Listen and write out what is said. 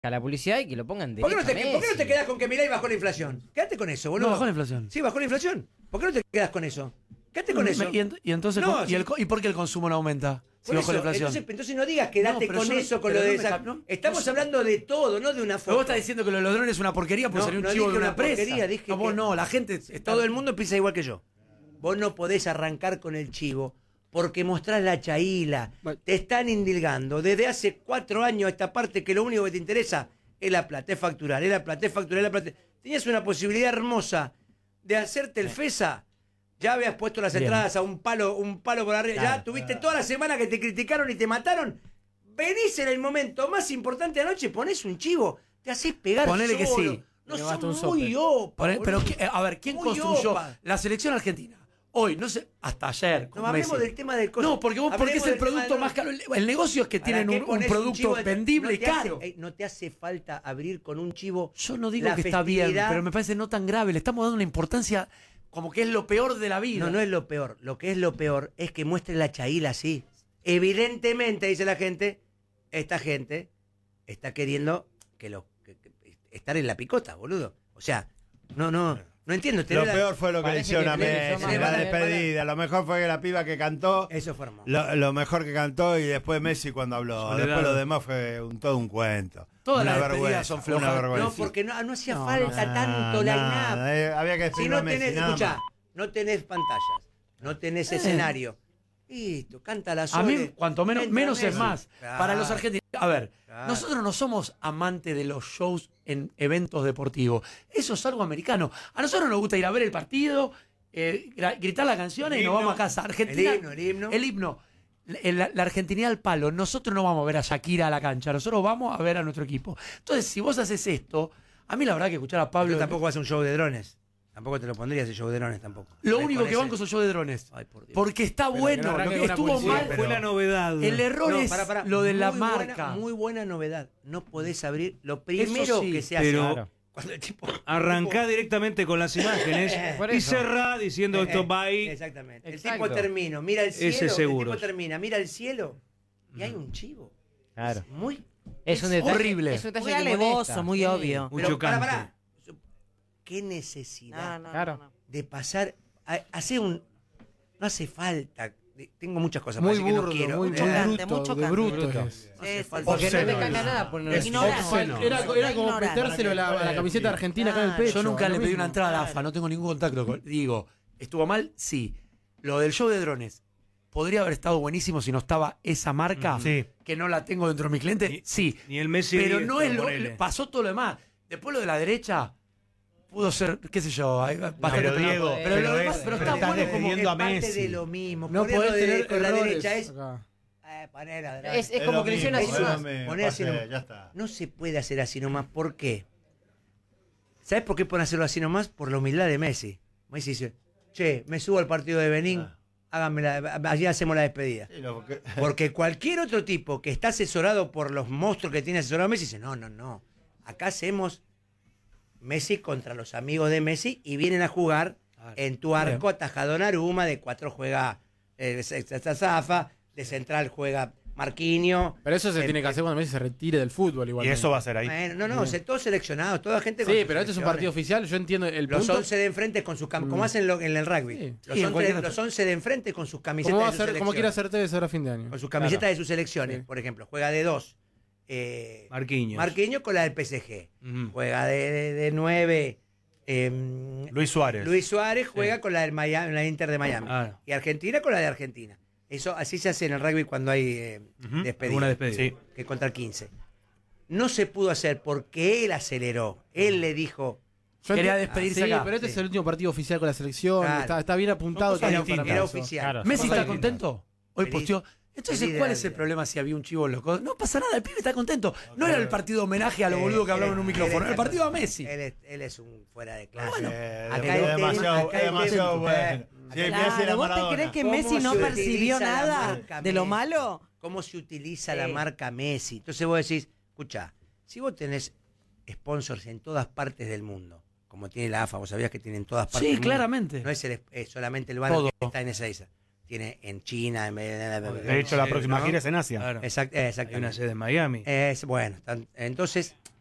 a la publicidad y que lo pongan ¿Por qué no derecho a te Messi. quedás con que Milei bajó la inflación? Quédate con eso, boludo. No bajó la inflación. Sí, bajó la inflación. ¿Por qué no te quedás con eso? Quédate con eso. Y entonces, No, ¿y por qué el consumo no aumenta? Si Por bajó la eso, inflación. entonces no digas quedate pero con yo no- eso, con pero lo de no me esa. cap- no- Estamos no- hablando de todo, no de una Pero foto. vos estás diciendo que lo de los drones es una porquería porque No, salió un no chivo dije de una una presa. porquería, dije no, vos que- no, la gente está... Todo el mundo piensa igual que yo. Vos no podés arrancar con el chivo porque mostrás la chaíla. Te están indilgando desde hace 4 años a esta parte que lo único que te interesa es la plata, es facturar, es la plata, es facturar, es la plata. Tenías una posibilidad hermosa de hacerte el FESA. Ya habías puesto las entradas a un palo por arriba. Claro. Ya tuviste toda la semana que te criticaron y te mataron. Venís en el momento más importante de la noche, ponés un chivo, te hacés pegar Ponele que solo. sí. No Le basta son un muy sope. opa, Pero, boludo. a ver, ¿quién Muy construyó opa. la selección argentina? Hoy, no sé, hasta ayer. No con hablemos Messi. del tema del costo. No, porque es Hablemos el del tema producto del- más caro. El negocio es que ¿Para tienen qué un pones producto chivo de- vendible no y te hace- caro. no te hace falta abrir con un chivo. Yo no digo la que está bien, festividad. pero me parece no tan grave. Le estamos dando una importancia como que es lo peor de la vida. No, no es lo peor. Lo que es lo peor es que muestre la chaíla así. Evidentemente, dice la gente, esta gente está queriendo que estar en la picota, boludo. O sea, no entiendo. Lo peor fue lo que le Parece hicieron a que Messi Messi, más la vale- despedida. Lo mejor fue que la piba que cantó, Eso fue hermoso. lo mejor que cantó y después Messi cuando habló. Soledad. Después lo demás fue todo un cuento. Todas Una las despedidas vergüenza, son una flojas. vergüenza. No, porque no hacía No, falta no, tanto line-up. Había que Si despedirlo a no Messi, tenés, nada escuchá, más. no tenés pantallas, no tenés escenario. Listo, canta la A Sole. mí, cuanto menos, entra menos es Messi. más. Claro. Para los argentinos. A ver, Claro. nosotros no somos amantes de los shows en eventos deportivos. Eso es algo americano. A nosotros nos gusta ir a ver el partido, gritar las canciones y nos vamos a casa. Argentina, El himno. El himno. La argentinidad al palo. Nosotros no vamos a ver a Shakira a la cancha. Nosotros vamos a ver a nuestro equipo. Entonces, si vos haces esto, a mí la verdad que escuchar a Pablo. Pero tampoco vas a un show de drones. Tampoco te lo pondrías ese show de drones tampoco. Lo Con único que ese- banco es el show de drones. Ay, por Dios. Porque está Pero que bueno. no Lo arranque que con una estuvo publicidad. mal. Fue la novedad. El error No, es pará. lo de la Muy marca. muy buena novedad. No podés abrir. Lo primero sí, que se hace. pero- Claro. Cuando el tipo. Arrancá directamente con las imágenes Por y eso. cerrá diciendo esto va ahí. Exactamente. El Exacto. tipo termina, mira el cielo. Ese seguro. El tipo termina, mira el cielo. Y hay un chivo. Claro. Muy. Es un detalle. horrible. Es un detalle Muy que alevoso, molesta. muy Sí. obvio. Muy Pero, chocante. pará. ¿Qué necesidad No, no, Claro. no. de pasar a hacer un. No hace falta. Tengo muchas cosas Muy para decir que burdo, no quiero. muy Chocante, muy bruto, de chocante. bruto Bruto. es. Sí, hace sí, falta. Porque no sí. te cambia nada poner Es ignorante. obsceno. Era como Ignorante. metérselo a la camiseta argentina acá en el Claro. pecho. Yo nunca es le lo pedí mismo. una entrada a la AFA, no tengo ningún contacto con. Digo, ¿estuvo mal? Sí. Lo del show de drones, ¿podría haber estado buenísimo si no estaba esa marca? Sí. Que no la tengo dentro de mis clientes. Ni- Sí. ni el Messi Pero Diez, no es lo. ponele. Pasó todo lo demás. Después lo de la derecha. Pudo ser, qué sé yo, bastante Pero, penal. Diego, pero, lo pero demás, es- pero pero está estás bueno como. defendiendo a Es parte Messi. de lo mismo. No Ponerlo podés tener con la errores derecha es. acá. Poner a drones. Es como que le hicieron así Eso nomás. es, poner así nomás. Ya está. No se puede hacer así nomás. ¿Por qué? ¿Sabes por qué pueden hacerlo así nomás? Por la humildad de Messi. Messi dice, che, me subo al partido de Benín, allí hacemos la despedida. Sí, Porque cualquier otro tipo que está asesorado por los monstruos que tiene asesorado Messi dice, no. Acá hacemos Messi contra los amigos de Messi y vienen a jugar en tu arco atajado Aruma, de 4 juega Zafa, de central juega Marquinhos. Pero eso se tiene que hacer cuando Messi se retire del fútbol igual. Y eso va a ser ahí. Bueno, no, todos seleccionados, toda gente con Sí, sus pero este es un selecciones. partido oficial. Yo entiendo el Los punto. 11 de enfrente con sus como hacen en el rugby. Sí. Los, Sí, en 11, cualquier los otro. 11 de enfrente con sus camisetas ¿Cómo va a de sus ser, como quiere selecciones. hacer Tevez ahora a fin de año? Con sus camisetas Claro. de sus selecciones. Sí. Por ejemplo, juega de 2. Marquinhos. Con la del PSG. Ujú. Juega de 9. Luis Suárez. Luis Suárez juega con la del Miami, la Inter de Miami. Ah. Y Argentina con la de Argentina. Eso así se hace en el rugby cuando hay Ujú. despedida. Alguna despedida. Sí. Que contra el 15. No se pudo hacer porque él aceleró. Él le dijo. Yo Quería entiendo- despedirse sí, acá. pero este Sí. es el último partido oficial con la selección. Claro. Está bien apuntado. Son cosas también para Era eso. oficial. Claro. ¿Messi Cosa está distinta. contento? Hoy Feliz posteó. Entonces, feliz de ¿cuál la es el vida. problema si había un chivo loco? No pasa nada, el pibe está contento. No era el partido homenaje a lo boludo que hablaba en un micrófono, era el partido a Messi. Él es un fuera de clase. Bueno, acá es el tema- demasiado, acá el demasiado tema- bueno. Si Messi era Claro, ¿vos te Maradona. crees que ¿Cómo Messi no se percibió utiliza la nada marca de lo Messi? malo? ¿Cómo se utiliza la Sí. marca Messi? Entonces vos decís, escucha, si vos tenés sponsors en todas partes del mundo, como tiene la AFA, vos sabías que tiene en todas partes Sí, del mundo. claramente. No es solamente el banner Todo. que está en esa isla. tiene en China. De hecho, la próxima gira es en Asia. Claro. Hay Exactamente. una sede en Miami. Bueno, entonces